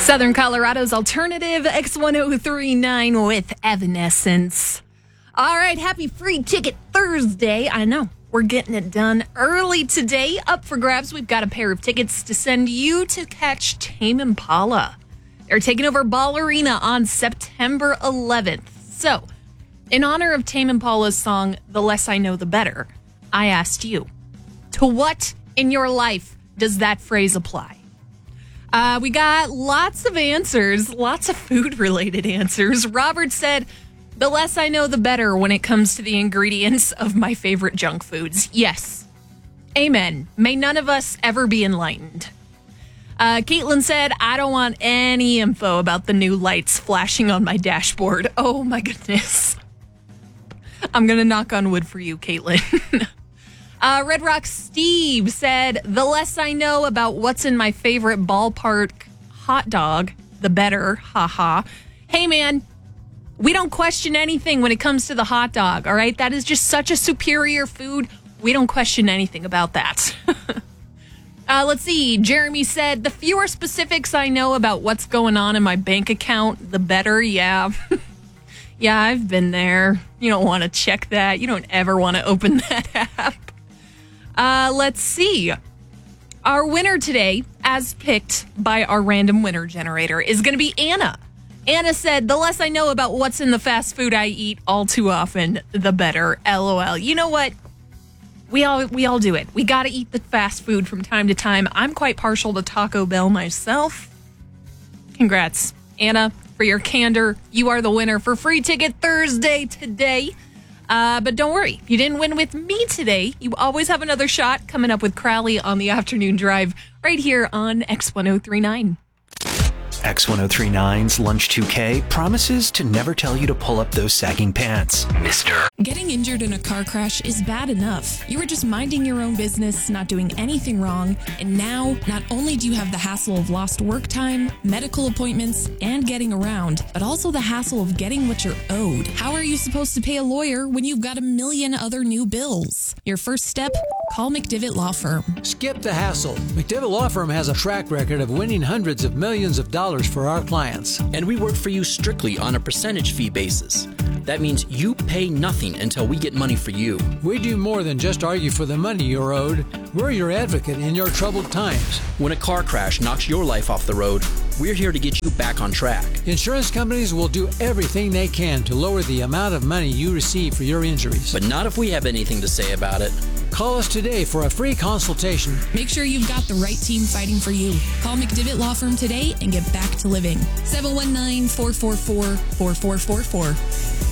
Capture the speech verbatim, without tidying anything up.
Southern Colorado's alternative X one oh three point nine with Evanescence. All right, happy Free Ticket Thursday. I know, we're getting it done early today. Up for grabs, we've got a pair of tickets to send you to catch Tame Impala. They're taking over Ball Arena on September eleventh. So, in honor of Tame Impala's song, The Less I Know, The Better, I asked you, to what in your life does that phrase apply? Uh, we got lots of answers, lots of food-related answers. Robert said, the less I know, the better when it comes to the ingredients of my favorite junk foods. Yes. Amen. May none of us ever be enlightened. Uh, Caitlin said, I don't want any info about the new lights flashing on my dashboard. Oh, my goodness. I'm going to knock on wood for you, Caitlin. Uh, Red Rock Steve said, the less I know about what's in my favorite ballpark hot dog, the better. Haha. Hey, man, we don't question anything when it comes to the hot dog, all right? That is just such a superior food. We don't question anything about that. uh, let's see. Jeremy said, the fewer specifics I know about what's going on in my bank account, the better. Yeah. Yeah, I've been there. You don't want to check that. You don't ever want to open that app. Uh, let's see. Our winner today, as picked by our random winner generator, is going to be Anna. Anna said, the less I know about what's in the fast food I eat all too often, the better. LOL. You know what? We all we all do it. We got to eat the fast food from time to time. I'm quite partial to Taco Bell myself. Congrats, Anna, for your candor. You are the winner for Free Ticket Thursday today. Uh, but don't worry, you didn't win with me today. You always have another shot coming up with Crowley on the afternoon drive right here on X one oh three point nine. X one oh three point nine's Lunch two K promises to never tell you to pull up those sagging pants, mister. Getting injured in a car crash is bad enough. You were just minding your own business, not doing anything wrong, and now not only do you have the hassle of lost work time, medical appointments, and getting around, but also the hassle of getting what you're owed. How are you supposed to pay a lawyer when you've got a million other new bills? Your first step? Call McDivitt Law Firm. Skip the hassle. McDivitt Law Firm has a track record of winning hundreds of millions of dollars for our clients. And we work for you strictly on a percentage fee basis. That means you pay nothing until we get money for you. We do more than just argue for the money you're owed. We're your advocate in your troubled times. When a car crash knocks your life off the road, we're here to get you back on track. Insurance companies will do everything they can to lower the amount of money you receive for your injuries. But not if we have anything to say about it. Call us today for a free consultation. Make sure you've got the right team fighting for you. Call McDivitt Law Firm today and get back to living. seven one nine, four four four, four four four four.